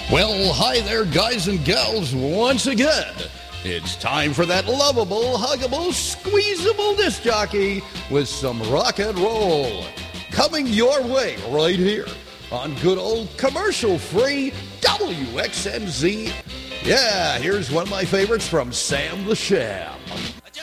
Well, hi there, guys and gals, once again. It's time for that lovable, huggable, squeezable disc jockey with some rock and roll. Coming your way right here on good old commercial-free WXNZ. Yeah, here's one of my favorites from Sam the Sham.